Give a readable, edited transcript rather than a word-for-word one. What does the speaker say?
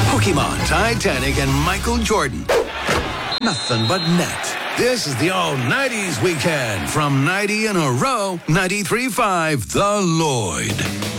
Pokemon, Titanic, and Michael Jordan. Nothing but net. This is the all-90s weekend from 90 in a row, 93.5 The Lloyd.